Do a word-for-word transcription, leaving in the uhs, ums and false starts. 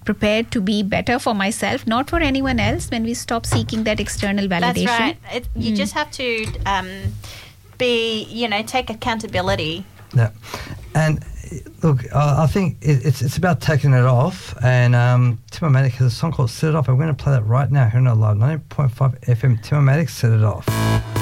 prepared to be better for myself, not for anyone else, when we stop seeking that external validation. That's right. It, you Mm. just have to um, be, you know, take accountability. Yeah, and look, I I think it, it's it's about taking it off. And um, Timomatic has a song called "Set It Off." I'm going to play that right now here on our live ninety point five F M. Timomatic, "Set It Off."